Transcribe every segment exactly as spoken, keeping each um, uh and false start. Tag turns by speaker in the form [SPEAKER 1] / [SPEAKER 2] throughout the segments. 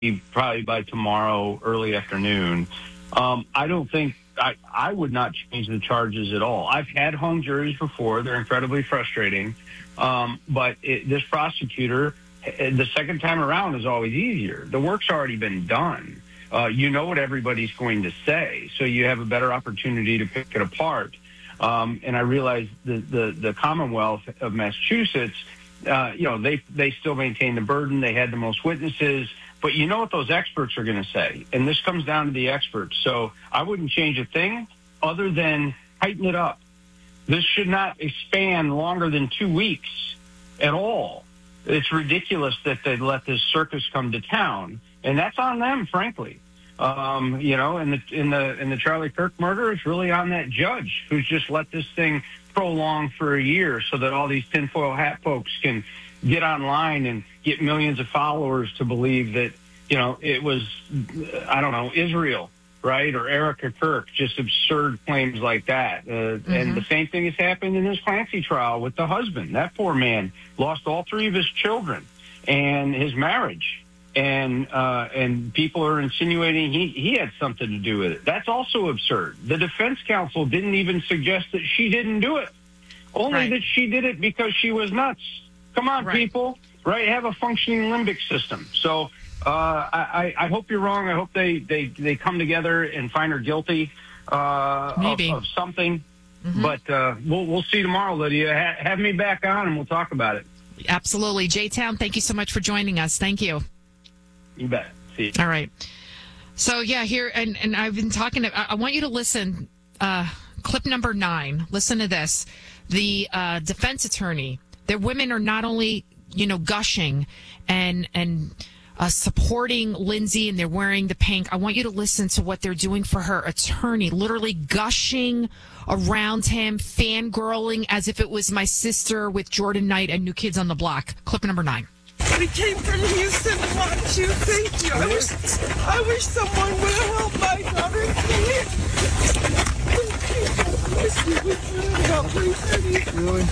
[SPEAKER 1] probably by tomorrow, early afternoon. Um, I don't think I, I would not change the charges at all. I've had hung juries before. They're incredibly frustrating. Um, but it, this prosecutor, the second time around is always easier. The work's already been done. Uh, you know what everybody's going to say, so you have a better opportunity to pick it apart. Um, and I realize the, the, the Commonwealth of Massachusetts, uh, you know, they, they still maintain the burden. They had the most witnesses. But you know what those experts are going to say, and this comes down to the experts. So I wouldn't change a thing other than tighten it up. This should not expand longer than two weeks at all. It's ridiculous that they let this circus come to town, and that's on them, frankly. Um, you know, in the in the in the Charlie Kirk murder, it's really on that judge who's just let this thing prolong for a year so that all these tinfoil hat folks can get online and get millions of followers to believe that, you know, it was, I don't know, Israel, right? Or Erica Kirk, just absurd claims like that. Uh, mm-hmm. And the same thing has happened in this Clancy trial with the husband. That poor man lost all three of his children and his marriage. And uh, and people are insinuating he, he had something to do with it. That's also absurd. The defense counsel didn't even suggest that she didn't do it, only right. that she did it because she was nuts. Come on, right. people, right? Have a functioning limbic system. So uh, I, I hope you're wrong. I hope they, they, they come together and find her guilty uh, of, of something. Mm-hmm. But uh, we'll we'll see tomorrow, Lydia. Ha- have me back on, and we'll talk about it.
[SPEAKER 2] Absolutely. J-Town, thank you so much for joining us. Thank you.
[SPEAKER 1] You bet. See you.
[SPEAKER 2] All right. So, yeah, here, and, and I've been talking to, I, I want you to listen, uh, clip number nine. Listen to this. The uh, defense attorney, their women are not only, you know, gushing and and uh, supporting Lindsay, and they're wearing the pink. I want you to listen to what they're doing for her attorney, literally gushing around him, fangirling as if it was my sister with Jordan Knight and New Kids on the Block. Clip number nine.
[SPEAKER 3] We came from Houston to watch you. Thank you. I wish, I wish someone would help my daughter.
[SPEAKER 4] Really?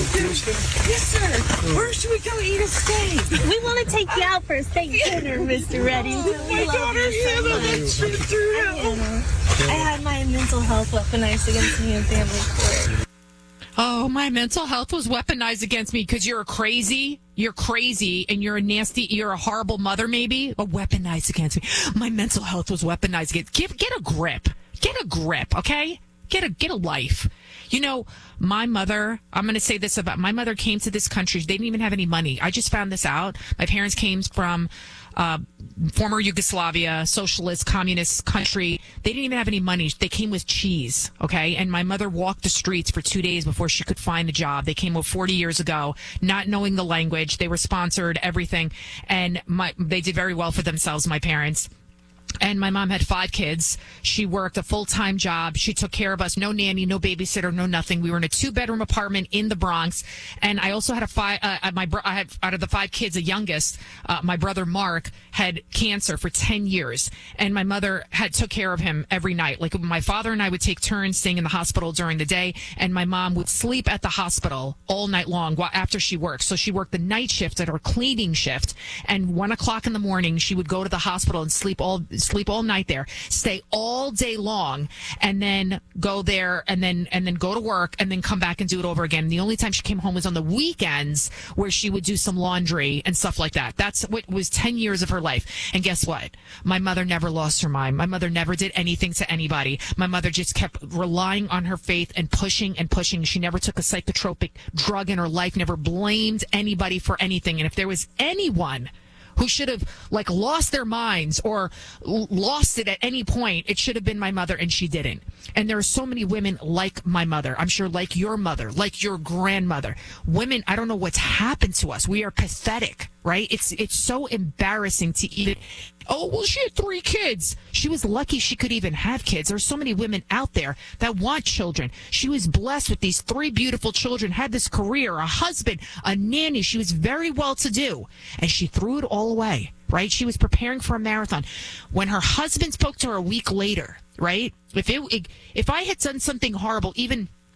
[SPEAKER 3] Yes, sir. Where should we go eat a steak?
[SPEAKER 5] We want to take you out for a steak dinner, Mister Reddy.
[SPEAKER 3] Oh, my daughter Hannah, that's true through hell.
[SPEAKER 5] I had my mental health weaponized against me in family court.
[SPEAKER 2] Oh, my mental health was weaponized against me because you're crazy. You're crazy, and you're a nasty, you're a horrible mother, maybe. But weaponized against me. My mental health was weaponized against. Get, get a grip. Get a grip, okay? Get a get a life. You know, my mother, I'm going to say this about, my mother came to this country. They didn't even have any money. I just found this out. My parents came from uh, former Yugoslavia, socialist, communist country. They didn't even have any money. They came with cheese, okay? And my mother walked the streets for two days before she could find a job. They came over forty years ago, not knowing the language. They were sponsored, everything. And my, they did very well for themselves, my parents. And my mom had five kids. She worked a full-time job. She took care of us. No nanny, no babysitter, no nothing. We were in a two-bedroom apartment in the Bronx. And I also had a five. Uh, my bro- I had out of the five kids, the youngest, uh, my brother Mark had cancer for ten years, and my mother had took care of him every night. Like my father and I would take turns staying in the hospital during the day, and my mom would sleep at the hospital all night long while after she worked. So she worked the night shift at her cleaning shift, and one o'clock in the morning she would go to the hospital and sleep all. sleep all night there, stay all day long, and then go there and then and then go to work and then come back and do it over again. The only time she came home was on the weekends, where she would do some laundry and stuff like that. That's what was ten years of her life. And guess what? My mother never lost her mind. My mother never did anything to anybody. My mother just kept relying on her faith and pushing and pushing. She never took a psychotropic drug in her life, never blamed anybody for anything. And if there was anyone who should have like lost their minds or l- lost it at any point, it should have been my mother, and she didn't. And there are so many women like my mother, I'm sure like your mother, like your grandmother. Women, I don't know what's happened to us. We are pathetic, right? It's it's so embarrassing to even, oh, well, she had three kids. She was lucky she could even have kids. There's so many women out there that want children. She was blessed with these three beautiful children, had this career, a husband, a nanny. She was very well to do, and she threw it all away, right? She was preparing for a marathon. When her husband spoke to her a week later, right? If it, if I had done something horrible, even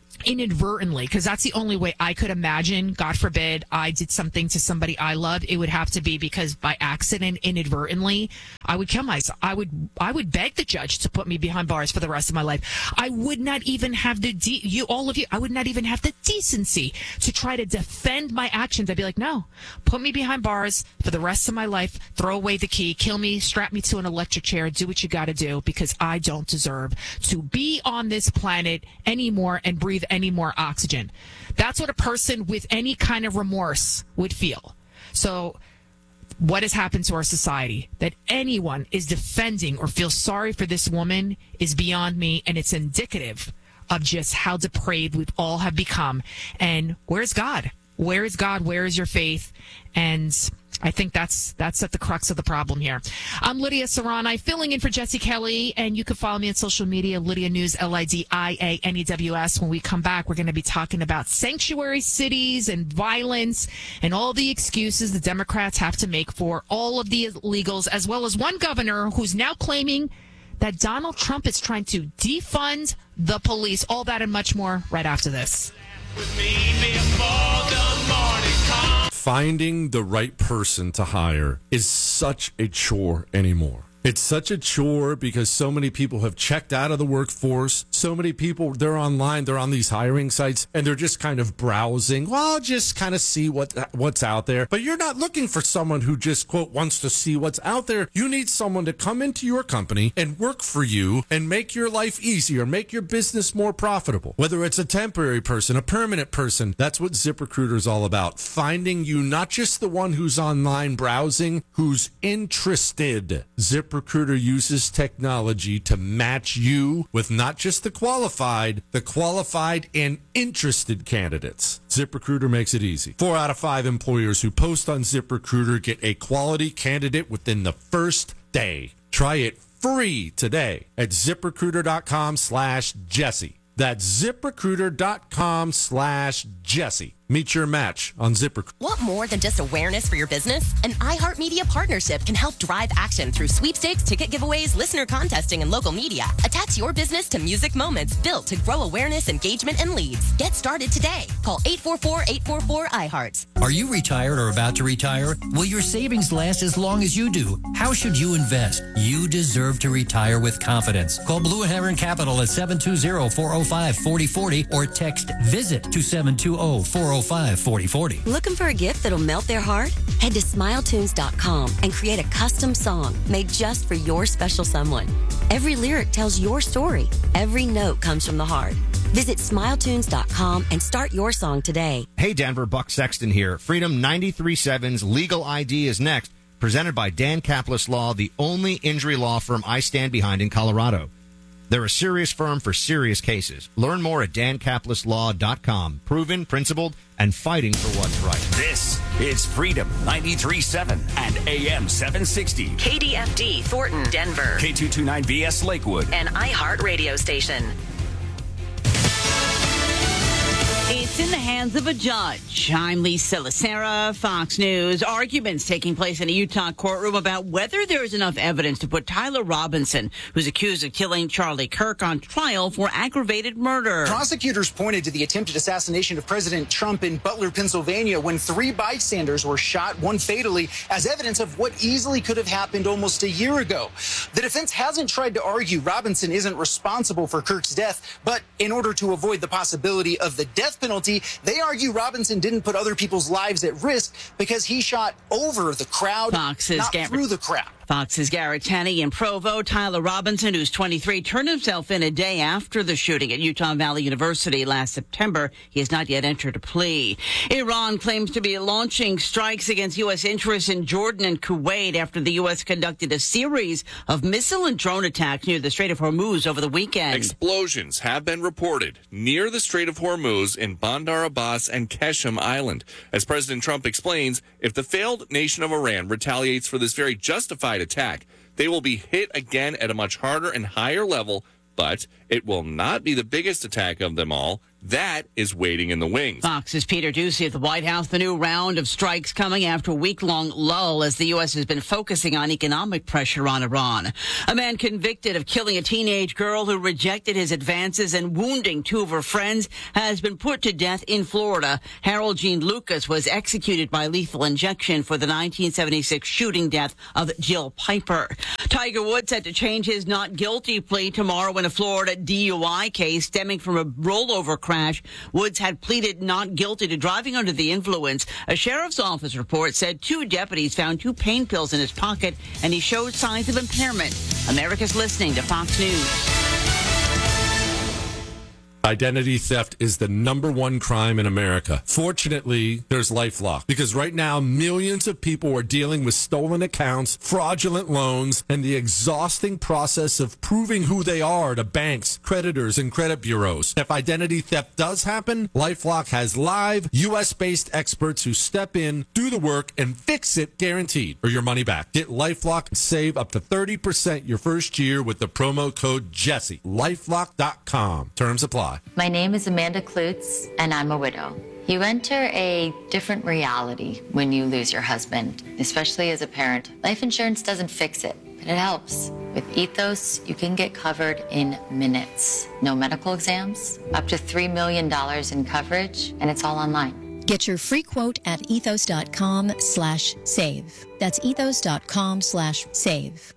[SPEAKER 2] inadvertently, because that's the only way I could imagine, God forbid, I did something to somebody I love, it would have to be because by accident, inadvertently, I would kill myself. I would I would beg the judge to put me behind bars for the rest of my life. I would not even have the, de- you, all of you, I would not even have the decency to try to defend my actions. I'd be like, no, put me behind bars for the rest of my life, throw away the key, kill me, strap me to an electric chair, do what you got to do, because I don't deserve to be on this planet anymore and breathe any more oxygen. That's what a person with any kind of remorse would feel. So what has happened to our society? That anyone is defending or feels sorry for this woman is beyond me, and it's indicative of just how depraved we all have become. And where's God? Where is God? Where is your faith? And I think that's that's at the crux of the problem here. I'm Lydia Serrani, filling in for Jesse Kelly, and you can follow me on social media, Lydia News, L I D I A N E W S. When we come back, we're going to be talking about sanctuary cities and violence and all the excuses the Democrats have to make for all of the illegals, as well as one governor who's now claiming that Donald Trump is trying to defund the police. All that and much more right after this.
[SPEAKER 4] Finding the right person to hire is such a chore anymore. It's such a chore because so many people have checked out of the workforce. So many people, they're online, they're on these hiring sites, and they're just kind of browsing. Well, just kind of see what what's out there. But you're not looking for someone who just, quote, wants to see what's out there. You need someone to come into your company and work for you and make your life easier, make your business more profitable. Whether it's a temporary person, a permanent person, that's what ZipRecruiter is all about. Finding you not just the one who's online browsing, who's interested. ZipRecruiter ZipRecruiter uses technology to match you with not just the qualified, the qualified and interested candidates. ZipRecruiter makes it easy. Four out of five employers who post on ZipRecruiter get a quality candidate within the first day. Try it free today at ZipRecruiter.com slash Jesse. That's ZipRecruiter.com slash Jesse. Meet your match on ZipRecruiter.
[SPEAKER 6] Want more than just awareness for your business? An iHeartMedia partnership can help drive action through sweepstakes, ticket giveaways, listener contesting, and local media. Attach your business to music moments built to grow awareness, engagement, and leads. Get started today. Call eight four four, eight four four, I heart.
[SPEAKER 7] Are you retired or about to retire? Will your savings last as long as you do? How should you invest? You deserve to retire with confidence. Call Blue and Heron Capital at seven two zero, four zero five, four zero four zero or text VISIT to seven two zero, four zero five, four zero four zero.
[SPEAKER 6] Looking for a gift that'll melt their heart? Head to smile tunes dot com and create a custom song made just for your special someone. Every lyric tells your story. Every note comes from the heart. Visit smile tunes dot com and start your song today.
[SPEAKER 8] Hey Denver, Buck Sexton here. Freedom ninety-three point seven's Legal I D is next, presented by Dan Caplis Law, the only injury law firm I stand behind in Colorado. They're a serious firm for serious cases. Learn more at dan caplis law dot com. Proven, principled, and fighting for what's right.
[SPEAKER 9] This is Freedom ninety-three point seven and A M seven sixty.
[SPEAKER 10] K D F D, Thornton, Denver.
[SPEAKER 9] K two twenty-nine V S Lakewood.
[SPEAKER 10] An iHeart radio station.
[SPEAKER 11] It's in the hands of a judge. I'm Lisa Lacera, Fox News. Arguments taking place in a Utah courtroom about whether there is enough evidence to put Tyler Robinson, who's accused of killing Charlie Kirk, on trial for aggravated murder.
[SPEAKER 12] Prosecutors pointed to the attempted assassination of President Trump in Butler, Pennsylvania, when three bystanders were shot, one fatally, as evidence of what easily could have happened almost a year ago. The defense hasn't tried to argue Robinson isn't responsible for Kirk's death, but in order to avoid the possibility of the death penalty, they argue Robinson didn't put other people's lives at risk because he shot over the crowd,
[SPEAKER 11] Fox's
[SPEAKER 12] not
[SPEAKER 11] Gar-
[SPEAKER 12] through the crowd.
[SPEAKER 11] Fox's Garrett Tenney in Provo. Tyler Robinson, who's twenty-three, turned himself in a day after the shooting at Utah Valley University last September. He has not yet entered a plea. Iran claims to be launching strikes against U S interests in Jordan and Kuwait after the U S conducted a series of missile and drone attacks near the Strait of Hormuz over the weekend.
[SPEAKER 13] Explosions have been reported near the Strait of Hormuz in Bandar Abbas and Keshem Island. As President Trump explains, if the failed nation of Iran retaliates for this very justified attack, they will be hit again at a much harder and higher level, but it will not be the biggest attack of them all. That is waiting in the wings.
[SPEAKER 11] Fox's Peter Ducey at the White House. The new round of strikes coming after a week-long lull as the U S has been focusing on economic pressure on Iran. A man convicted of killing a teenage girl who rejected his advances and wounding two of her friends has been put to death in Florida. Harold Gene Lucas was executed by lethal injection for the nineteen seventy-six shooting death of Jill Piper. Tiger Woods set to change his not guilty plea tomorrow in a Florida D U I case stemming from a rollover crash. Woods had pleaded not guilty to driving under the influence. A sheriff's office report said two deputies found two pain pills in his pocket and he showed signs of impairment. America's listening to Fox News.
[SPEAKER 4] Identity theft is the number one crime in America. Fortunately, there's LifeLock, because right now millions of people are dealing with stolen accounts, fraudulent loans, and the exhausting process of proving who they are to banks, creditors, and credit bureaus. If identity theft does happen, LifeLock has live U S-based experts who step in, do the work, and fix it guaranteed, or your money back. Get LifeLock and save up to thirty percent your first year with the promo code Jesse. LifeLock dot com. Terms apply.
[SPEAKER 14] My name is Amanda Klutz, and I'm a widow. You enter a different reality when you lose your husband, especially as a parent. Life insurance doesn't fix it, but it helps. With Ethos, you can get covered in minutes. No medical exams, up to three million dollars in coverage, and it's all online.
[SPEAKER 15] Get your free quote at ethos.com slash save. That's ethos.com slash save.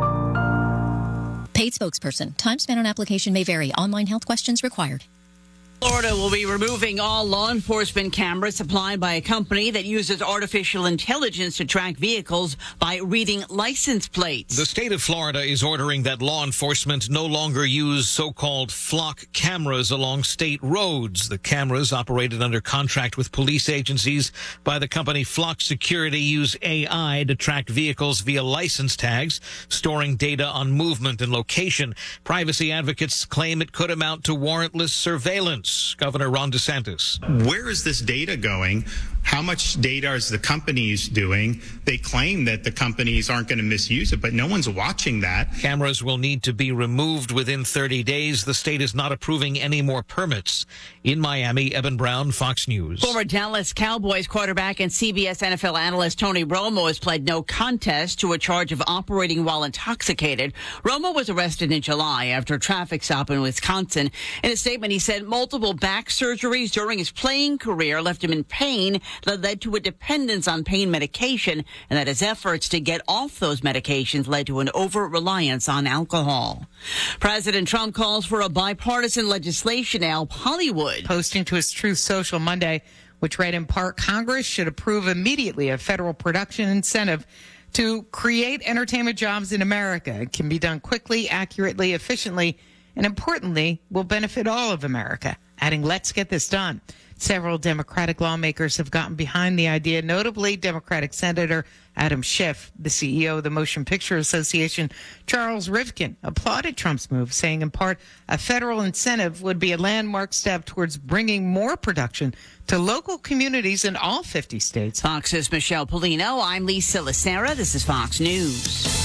[SPEAKER 15] Paid spokesperson. Time spent on application may vary. Online health questions required.
[SPEAKER 11] Florida will be removing all law enforcement cameras supplied by a company that uses artificial intelligence to track vehicles by reading license plates.
[SPEAKER 16] The state of Florida is ordering that law enforcement no longer use so-called flock cameras along state roads. The cameras, operated under contract with police agencies by the company Flock Security, use A I to track vehicles via license tags, storing data on movement and location. Privacy advocates claim it could amount to warrantless surveillance. Governor Ron DeSantis.
[SPEAKER 17] Where is this data going? How much data is the companies doing? They claim that the companies aren't going to misuse it, but no one's watching that.
[SPEAKER 16] Cameras will need to be removed within thirty days. The state is not approving any more permits. In Miami, Eben Brown, Fox News.
[SPEAKER 11] Former Dallas Cowboys quarterback and C B S N F L analyst Tony Romo has pled no contest to a charge of operating while intoxicated. Romo was arrested in July after a traffic stop in Wisconsin. In a statement, he said multiple back surgeries during his playing career left him in pain that led to a dependence on pain medication, and that his efforts to get off those medications led to an over-reliance on alcohol. President Trump calls for a bipartisan legislation to help Hollywood.
[SPEAKER 18] Posting to his Truth Social Monday, which read in part, Congress should approve immediately a federal production incentive to create entertainment jobs in America. It can be done quickly, accurately, efficiently, and importantly, will benefit all of America. Adding, let's get this done. Several Democratic lawmakers have gotten behind the idea, notably Democratic Senator Adam Schiff. The C E O of the Motion Picture Association, Charles Rivkin, applauded Trump's move, saying in part, a federal incentive would be a landmark step towards bringing more production to local communities in all fifty states.
[SPEAKER 11] Fox's Michelle Polino. I'm Lisa Lacera. This is Fox News.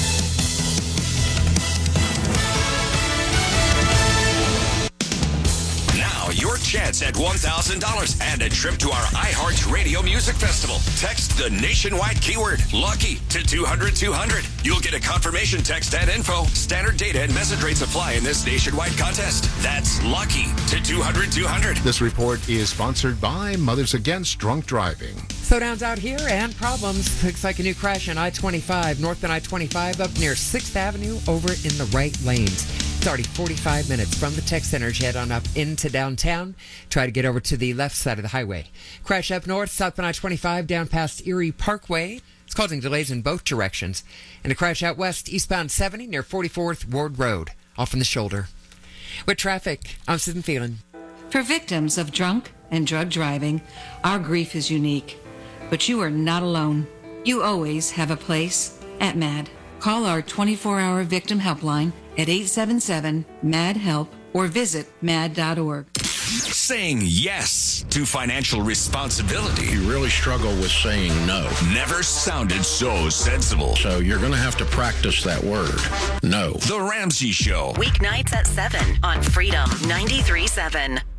[SPEAKER 9] Your chance at one thousand dollars and a trip to our iHeartRadio Music Festival. Text the nationwide keyword LUCKY to two hundred two hundred. You'll get a confirmation text and info. Standard data and message rates apply in this nationwide contest. That's LUCKY to two hundred two hundred.
[SPEAKER 19] This report is sponsored by Mothers Against Drunk Driving.
[SPEAKER 20] Slowdowns out here and problems. Looks like a new crash on I twenty-five, north on I twenty-five up near sixth Avenue over in the right lanes. It's already forty-five minutes from the tech center. Head on up into downtown. Try to get over to the left side of the highway. Crash up north, south on I twenty-five, down past Erie Parkway. It's causing delays in both directions. And a crash out west, eastbound seventy near forty-fourth Ward Road, off in the shoulder. With traffic, I'm Susan Phelan.
[SPEAKER 21] For victims of drunk and drug driving, our grief is unique. But you are not alone. You always have a place at MAD. Call our twenty-four hour victim helpline at eight seven seven, M A D, HELP or visit mad dot org.
[SPEAKER 9] Saying yes to financial responsibility.
[SPEAKER 22] You really struggle with saying no.
[SPEAKER 9] Never sounded so sensible.
[SPEAKER 22] So you're going to have to practice that word. No.
[SPEAKER 9] The Ramsey Show.
[SPEAKER 10] Weeknights at seven on Freedom ninety-three point seven.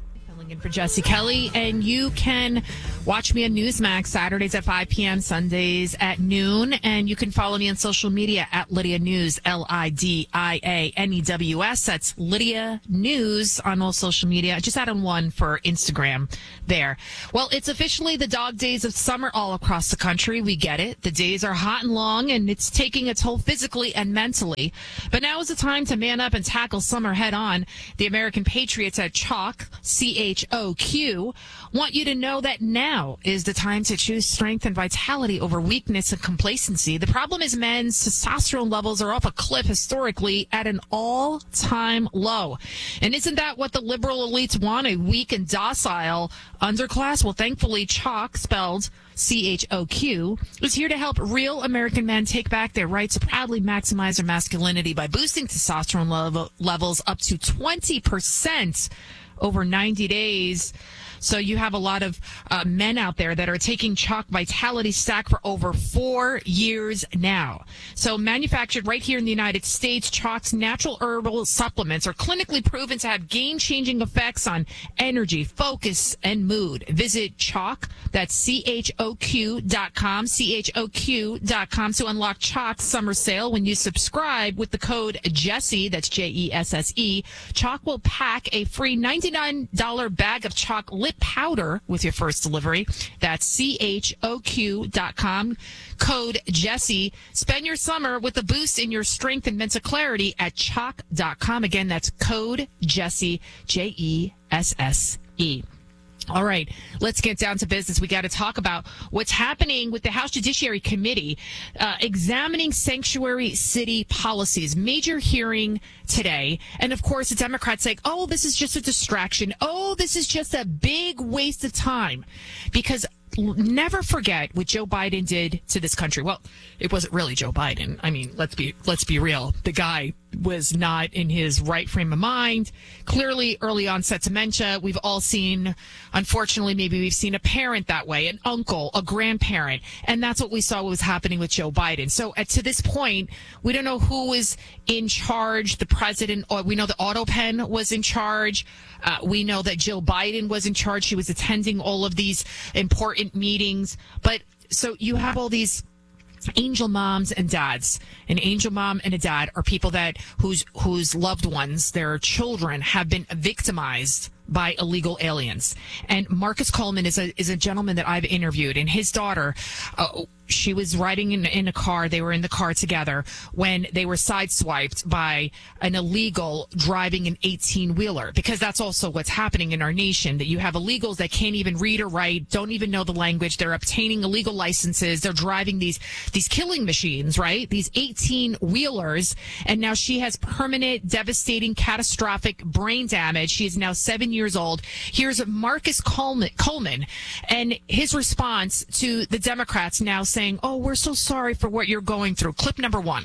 [SPEAKER 2] in for Jesse Kelly, and you can watch me on Newsmax Saturdays at five p.m., Sundays at noon, and you can follow me on social media at Lydia News, L I D I A N E W S. That's Lydia News on all social media. I just added one for Instagram there. Well, it's officially the dog days of summer all across the country. We get it. The days are hot and long, and it's taking a toll physically and mentally. But now is the time to man up and tackle summer head on. The American Patriots at Chalk, C H O Q, want you to know that now is the time to choose strength and vitality over weakness and complacency. The problem is men's testosterone levels are off a cliff historically at an all-time low. And isn't that what the liberal elites want, a weak and docile underclass? Well, thankfully, Chalk, spelled C H O Q, is here to help real American men take back their right to proudly maximize their masculinity by boosting testosterone level, levels up to twenty percent over ninety days. So you have a lot of uh, men out there that are taking Chalk Vitality Stack for over four years now. So manufactured right here in the United States, Chalk's natural herbal supplements are clinically proven to have game-changing effects on energy, focus, and mood. Visit Chalk, that's C H O Q dot com, C H O Q dot com to unlock Chalk's summer sale. When you subscribe with the code Jesse, that's J E S S E, Chalk will pack a free ninety-nine dollars bag of Chalk lip powder with your first delivery. That's C H O Q dot com, code Jesse. Spend your summer with a boost in your strength and mental clarity at Chalk dot com. Again, that's code Jesse, J E S S E. All right, let's get down to business. We got to talk about what's happening with the House Judiciary Committee uh, examining sanctuary city policies. Major hearing today. And of course, the Democrats say, oh, this is just a distraction. Oh, this is just a big waste of time. Because never forget what Joe Biden did to this country. Well, it wasn't really Joe Biden. I mean, let's be let's be real. The guy was not in his right frame of mind. Clearly, early onset dementia. We've all seen, unfortunately, maybe we've seen a parent that way, an uncle, a grandparent. And that's what we saw was happening with Joe Biden. So at, to this point, we don't know who is in charge. The president, or we know the AutoPen was in charge. Uh, we know that Jill Biden was in charge. She was attending all of these important meetings. But so you have all these angel moms and dads. An angel mom and a dad are people that whose whose loved ones, their children, have been victimized by illegal aliens. And Marcus Coleman is a is a gentleman that I've interviewed, and his daughter, uh, she was riding in, in a car. They were in the car together when they were sideswiped by an illegal driving an eighteen-wheeler, because that's also what's happening in our nation, that you have illegals that can't even read or write, don't even know the language. They're obtaining illegal licenses. They're driving these these killing machines, right? These eighteen-wheelers. And now she has permanent, devastating, catastrophic brain damage. She is now seven years old. Here's Marcus Coleman, Coleman and his response to the Democrats now saying, oh, we're so sorry for what you're going through. Clip number one.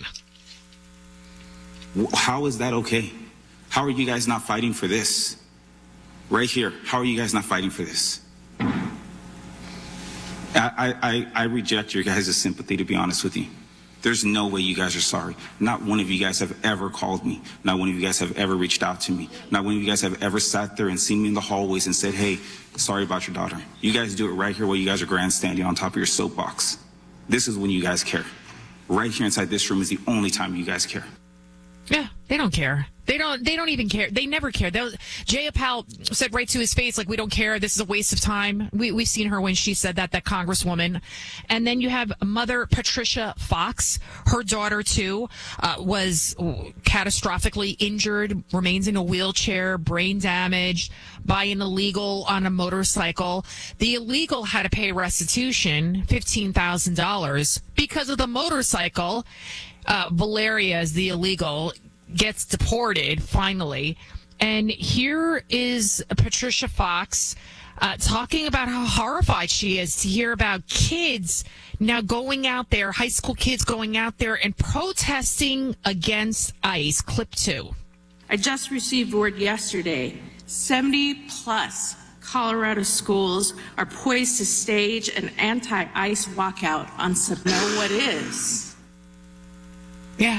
[SPEAKER 1] How is that okay? How are you guys not fighting for this? Right here. How are you guys not fighting for this? I, I, I reject your guys' sympathy, to be honest with you. There's no way you guys are sorry. Not one of you guys have ever called me. Not one of you guys have ever reached out to me. Not one of you guys have ever sat there and seen me in the hallways and said, hey, sorry about your daughter. You guys do it right here while you guys are grandstanding on top of your soapbox. This is when you guys care. Right here inside this room is the only time you guys care.
[SPEAKER 2] Yeah, they don't care. They don't. They don't even care. They never care. Jay Appel said right to his face, like, we don't care. This is a waste of time. We, we've seen her when she said that, that Congresswoman. And then you have Mother Patricia Fox. Her daughter, too, uh, was catastrophically injured, remains in a wheelchair, brain damaged by an illegal on a motorcycle. The illegal had to pay restitution, fifteen thousand dollars, because of the motorcycle. Uh, Valeria is the illegal, gets deported finally. And here is Patricia Fox uh, talking about how horrified she is to hear about kids now going out there, high school kids going out there and protesting against ICE. Clip two.
[SPEAKER 3] I just received word yesterday, seventy plus Colorado schools are poised to stage an anti-ICE walkout on September. Know what is?
[SPEAKER 2] Yeah.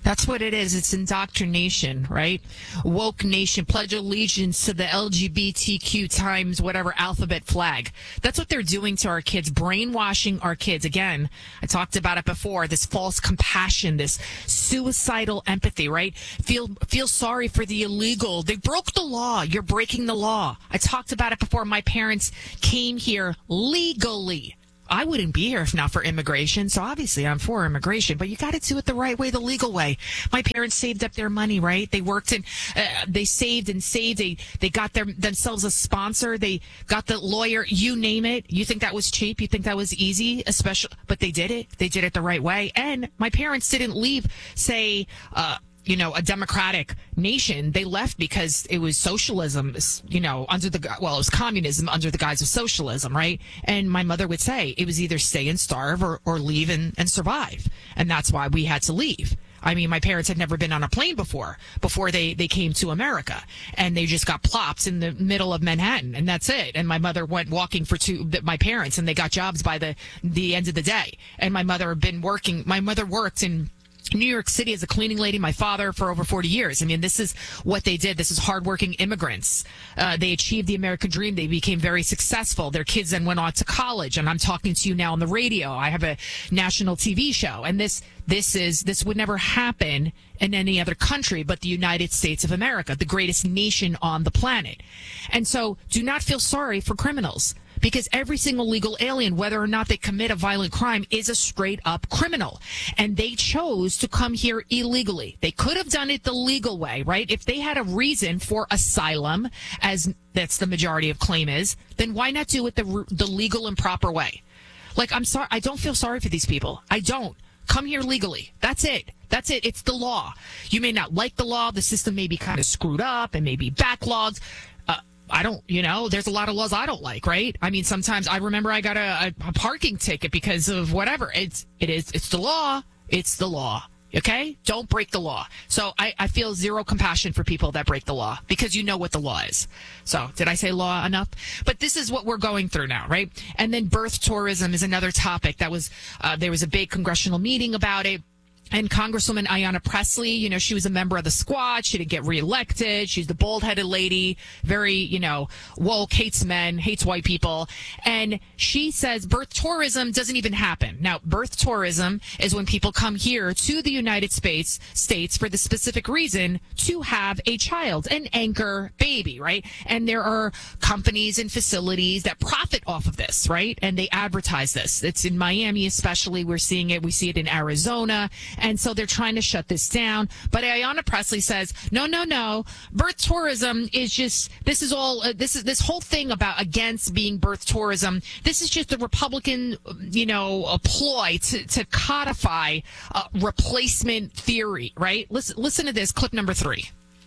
[SPEAKER 2] That's what it is. It's indoctrination, right? Woke nation, pledge allegiance to the L G B T Q times whatever alphabet flag. That's what they're doing to our kids, brainwashing our kids. Again, I talked about it before, this false compassion, this suicidal empathy, right? Feel feel sorry for the illegal. They broke the law. You're breaking the law. I talked about it before. My parents came here legally. I wouldn't be here if not for immigration. So obviously I'm for immigration, but you got to do it the right way, the legal way. My parents saved up their money, right? They worked and uh, they saved and saved. They, they got their, themselves a sponsor. They got the lawyer, you name it. You think that was cheap? You think that was easy? Especially, but they did it. They did it the right way. And my parents didn't leave, say, uh, you know, a democratic nation. They left because it was socialism, you know, under the, well, it was communism under the guise of socialism, right? And my mother would say it was either stay and starve or, or leave and, and survive. And that's why we had to leave. I mean, my parents had never been on a plane before, before they, they came to America. And they just got plopped in the middle of Manhattan. And that's it. And my mother went walking for two, my parents, and they got jobs by the, the end of the day. And my mother had been working, my mother worked in New York City as a cleaning lady, my father for over forty years. I mean, this is what they did. This is hardworking immigrants. Uh, they achieved the American dream. They became very successful. Their kids then went on to college. And I'm talking to you now on the radio. I have a national T V show. And this, this is, this would never happen in any other country but the United States of America, the greatest nation on the planet. And so do not feel sorry for criminals. Because every single legal alien, whether or not they commit a violent crime, is a straight up criminal. And they chose to come here illegally. They could have done it the legal way, right? If they had a reason for asylum, as that's the majority of claim is, then why not do it the, the legal and proper way? Like, I'm sorry, I don't feel sorry for these people. I don't. Come here legally. That's it. That's it. It's the law. You may not like the law. The system may be kind of screwed up and may be backlogged. Uh, I don't, you know, there's a lot of laws I don't like, right? I mean, sometimes I remember I got a, a, a parking ticket because of whatever. It's, it is, it's the law. It's the law. Okay? Don't break the law. So I, I feel zero compassion for people that break the law because you know what the law is. So did I say law enough? But this is what we're going through now, right? And then birth tourism is another topic that was, uh, there was a big congressional meeting about it. And Congresswoman Ayanna Pressley, you know, she was a member of the squad. She didn't get reelected. She's the bald-headed lady, very, you know, woke, hates men, hates white people. And she says birth tourism doesn't even happen. Now, birth tourism is when people come here to the United States, States for the specific reason to have a child, an anchor baby, right? And there are companies and facilities that profit off of this, right? And they advertise this. It's in Miami especially. We're seeing it. We see it in Arizona. And so they're trying to shut this down. But Ayanna Pressley says, no, no, no. Birth tourism is just, this is all, uh, this is this whole thing about against being birth tourism. This is just a Republican, you know, a ploy to, to codify uh, replacement theory, right? Listen, listen to this, clip number three.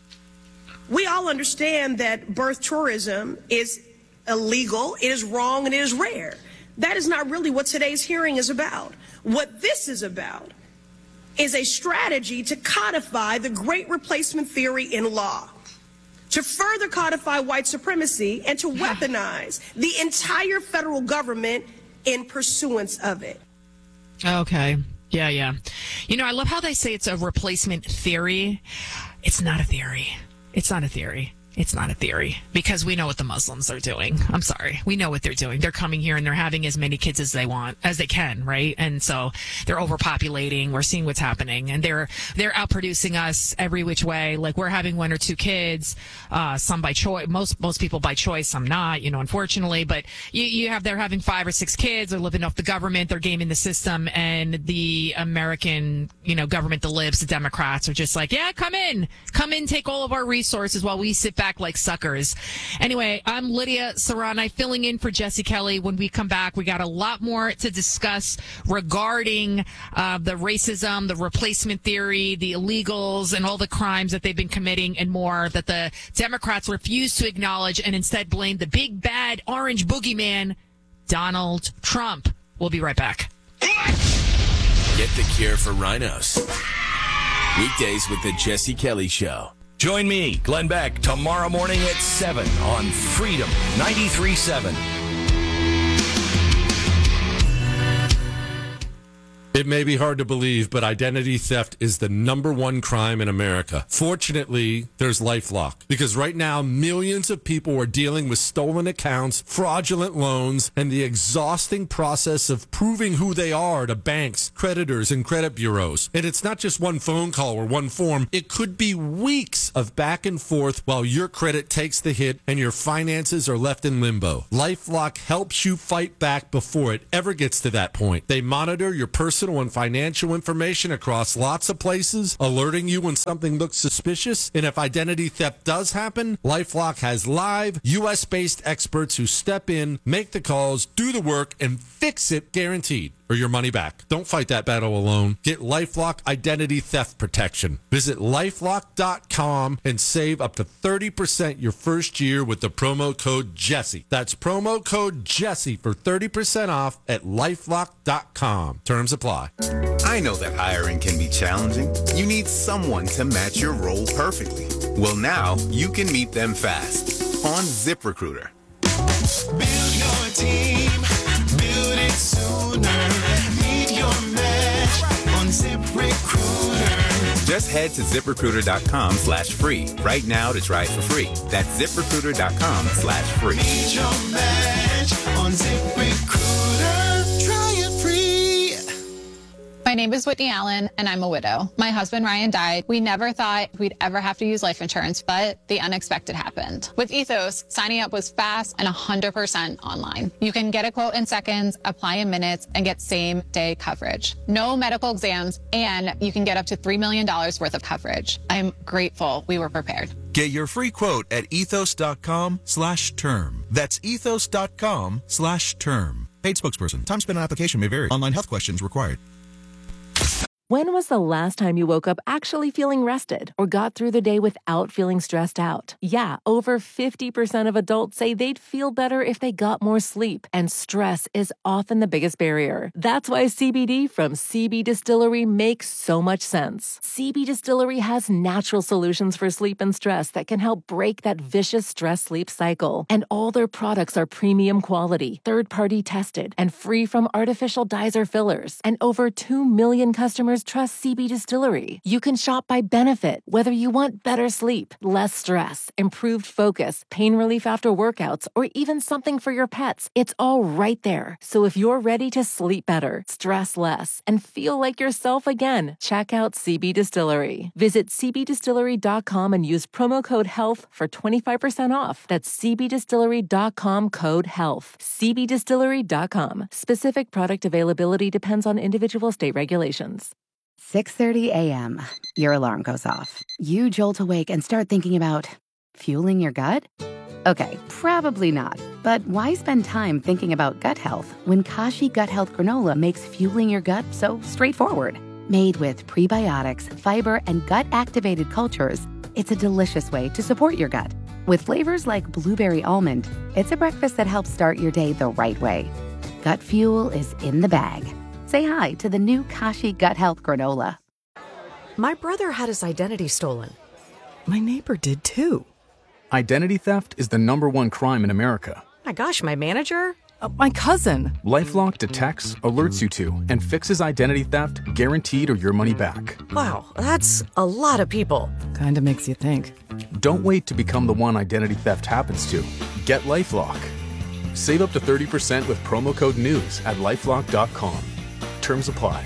[SPEAKER 5] We all understand that birth tourism is illegal, it is wrong, and it is rare. That is not really what today's hearing is about. What this is about is a strategy to codify the great replacement theory in law, to further codify white supremacy, and to weaponize the entire federal government in pursuance of it.
[SPEAKER 2] Okay. Yeah, yeah. You know, I love how they say it's a replacement theory. It's not a theory. It's not a theory. It's not a theory because we know what the Muslims are doing. I'm sorry. We know what they're doing. They're coming here and they're having as many kids as they want, as they can, right? And so they're overpopulating. We're seeing what's happening and they're, they're outproducing us every which way. Like we're having one or two kids, uh, some by choice, most, most people by choice, some not, you know, unfortunately, but you, you have, they're having five or six kids. They're living off the government. They're gaming the system and the American, you know, government, the libs, the Democrats are just like, yeah, come in, come in, take all of our resources while we sit back like suckers. Anyway, I'm Lydia Serrani filling in for Jesse Kelly. When we come back, we got a lot more to discuss regarding uh, the racism, the replacement theory, the illegals, and all the crimes that they've been committing and more that the Democrats refuse to acknowledge and instead blame the big bad orange boogeyman, Donald Trump. We'll be right back.
[SPEAKER 7] Get the cure for rhinos. Weekdays with the Jesse Kelly Show. Join me, Glenn Beck, tomorrow morning at seven on Freedom ninety-three point seven.
[SPEAKER 4] It may be hard to believe, but identity theft is the number one crime in America. Fortunately, there's LifeLock, because right now, millions of people are dealing with stolen accounts, fraudulent loans, and the exhausting process of proving who they are to banks, creditors, and credit bureaus. And it's not just one phone call or one form. It could be weeks of back and forth while your credit takes the hit and your finances are left in limbo. LifeLock helps you fight back before it ever gets to that point. They monitor your personal and financial information across lots of places, alerting you when something looks suspicious. And if identity theft does happen, LifeLock has live, U S-based experts who step in, make the calls, do the work, and fix it guaranteed, or your money back. Don't fight that battle alone. Get LifeLock Identity Theft Protection. Visit lifelock dot com and save up to thirty percent your first year with the promo code Jesse. That's promo code Jesse for thirty percent off at lifelock dot com. Terms apply.
[SPEAKER 6] I know that hiring can be challenging. You need someone to match your role perfectly. Well, now you can meet them fast on ZipRecruiter.
[SPEAKER 8] Build your team, build it sooner. Meet your match on ZipRecruiter.
[SPEAKER 6] Just head to ZipRecruiter.com slash free right now to try it for free. That's ZipRecruiter.com slash free.
[SPEAKER 8] Meet your match on ZipRecruiter. Try it free.
[SPEAKER 23] My name is Whitney Allen, and I'm a widow. My husband, Ryan, died. We never thought we'd ever have to use life insurance, but the unexpected happened. With Ethos, signing up was fast and one hundred percent online. You can get a quote in seconds, apply in minutes, and get same-day coverage. No medical exams, and you can get up to three million dollars worth of coverage. I'm grateful we were prepared.
[SPEAKER 24] Get your free quote at ethos.com slash term. That's ethos.com slash term. Paid spokesperson. Time spent on application may vary. Online health questions required.
[SPEAKER 25] When was the last time you woke up actually feeling rested or got through the day without feeling stressed out? Yeah, over fifty percent of adults say they'd feel better if they got more sleep, and stress is often the biggest barrier. That's why C B D from C B Distillery makes so much sense. C B Distillery has natural solutions for sleep and stress that can help break that vicious stress-sleep cycle. And all their products are premium quality, third-party tested, and free from artificial dyes or fillers. And over two million customers trust C B Distillery. You can shop by benefit, whether you want better sleep, less stress, improved focus, pain relief after workouts, or even something for your pets. It's all right there. So if you're ready to sleep better, stress less, and feel like yourself again, check out C B Distillery. Visit c b distillery dot com and use promo code HEALTH for twenty-five percent off. That's c b distillery dot com code HEALTH. c b distillery dot com. Specific product availability depends on individual state regulations.
[SPEAKER 26] six thirty a.m. Your alarm goes off. You jolt awake and start thinking about fueling your gut? Okay, probably not. But why spend time thinking about gut health when Kashi Gut Health Granola makes fueling your gut so straightforward? Made with prebiotics, fiber, and gut-activated cultures, it's a delicious way to support your gut. With flavors like blueberry almond, it's a breakfast that helps start your day the right way. Gut fuel is in the bag. Say hi to the new Kashi Gut Health Granola.
[SPEAKER 27] My brother had his identity stolen. My neighbor did too.
[SPEAKER 28] Identity theft is the number one crime in America.
[SPEAKER 27] My gosh, my manager? Uh, my cousin.
[SPEAKER 28] LifeLock detects, alerts you to, and fixes identity theft guaranteed or your money back.
[SPEAKER 27] Wow, that's a lot of people. Kinda makes you think.
[SPEAKER 28] Don't wait to become the one identity theft happens to. Get LifeLock. Save up to thirty percent with promo code NEWS at lifelock dot com. Terms apply.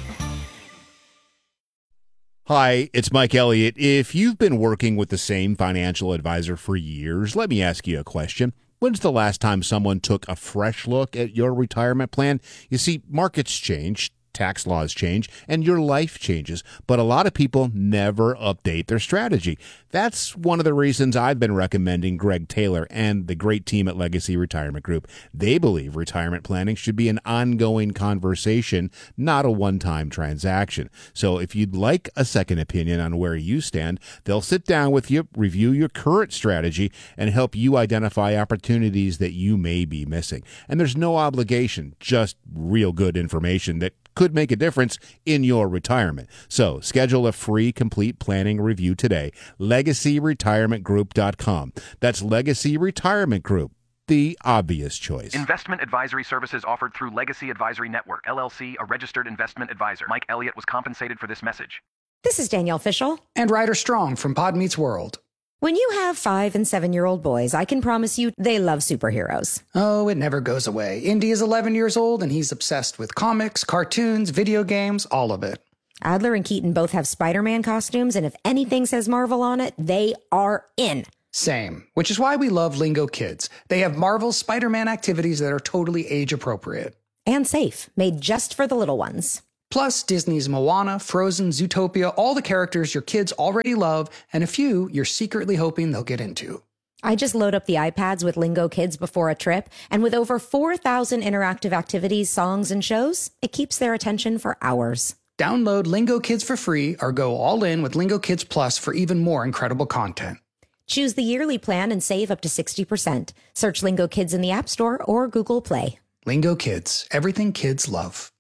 [SPEAKER 29] Hi, it's Mike Elliott. If you've been working with the same financial advisor for years, let me ask you a question. When's the last time someone took a fresh look at your retirement plan? You see, markets change, tax laws change, and your life changes, but a lot of people never update their strategy. That's one of the reasons I've been recommending Greg Taylor and the great team at Legacy Retirement Group. They believe retirement planning should be an ongoing conversation, not a one-time transaction. So if you'd like a second opinion on where you stand, they'll sit down with you, review your current strategy, and help you identify opportunities that you may be missing. And there's no obligation, just real good information that could make a difference in your retirement. So schedule a free complete planning review today. legacy retirement group dot com. That's Legacy Retirement Group the obvious choice.
[SPEAKER 11] Investment advisory services offered through Legacy Advisory Network, L L C, a registered investment advisor. Mike Elliott was compensated for this message.
[SPEAKER 12] This is Danielle Fishel.
[SPEAKER 13] And Ryder Strong from Pod Meets World.
[SPEAKER 12] When you have five and seven-year-old boys, I can promise you they love superheroes.
[SPEAKER 13] Oh, it never goes away. Indy is eleven years old, and he's obsessed with comics, cartoons, video games, all of it.
[SPEAKER 12] Adler and Keaton both have Spider-Man costumes, and if anything says Marvel on it, they are in.
[SPEAKER 13] Same, which is why we love Lingo Kids. They have Marvel's Spider-Man activities that are totally age-appropriate.
[SPEAKER 12] And safe, made just for the little ones.
[SPEAKER 13] Plus, Disney's Moana, Frozen, Zootopia, all the characters your kids already love, and a few you're secretly hoping they'll get into.
[SPEAKER 12] I just load up the iPads with Lingo Kids before a trip, and with over four thousand interactive activities, songs, and shows, it keeps their attention for hours.
[SPEAKER 13] Download Lingo Kids for free or go all in with Lingo Kids Plus for even more incredible content.
[SPEAKER 12] Choose the yearly plan and save up to sixty percent. Search Lingo Kids in the App Store or Google Play.
[SPEAKER 13] Lingo Kids, everything kids love.